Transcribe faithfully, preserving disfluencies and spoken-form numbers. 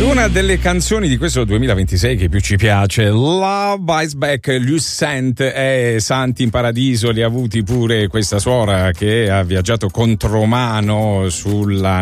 Una delle canzoni di questo duemilaventisei che più ci piace, Love Bites Back, Lucent e Santi in Paradiso, li ha avuti pure questa suora che ha viaggiato contromano sulla